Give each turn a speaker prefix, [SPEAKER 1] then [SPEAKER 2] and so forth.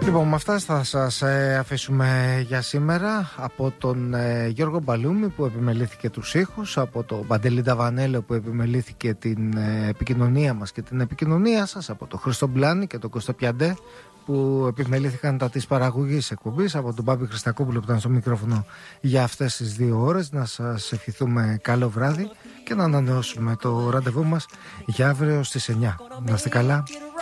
[SPEAKER 1] Λοιπόν, με αυτά θα σας αφήσουμε για σήμερα. Από τον Γιώργο Μπαλούμη που επιμελήθηκε τους ήχους, από τον Παντελή Νταβανέλο που επιμελήθηκε την επικοινωνία μας και την επικοινωνία σας, από τον Χρήστο Μπλάνη και τον Κωστό Πιαντέ που επιμελήθηκαν τα της παραγωγής εκπομπής, από τον Μπάμπη Χριστακόπουλο που ήταν στο μικρόφωνο για αυτές τις 2 ώρες. Να σας ευχηθούμε καλό βράδυ και να ανανεώσουμε το ραντεβού μας για αύριο στις 9. Να είστε καλά.